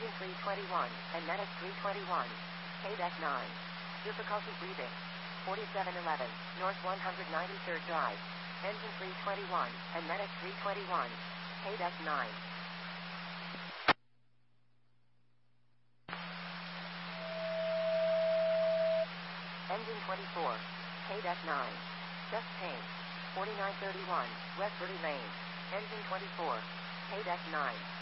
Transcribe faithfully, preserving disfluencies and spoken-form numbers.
Engine three twenty-one, and Medic three twenty-one. K-Deck nine. Difficulty breathing. forty-seven eleven, North one hundred ninety-third Drive. Engine three twenty-one, and Medic three twenty-one. K-Deck nine. Engine twenty-four. K-Deck nine. Chest pain. forty-nine thirty-one, West Bertie Lane. Engine twenty-four. K-Deck nine.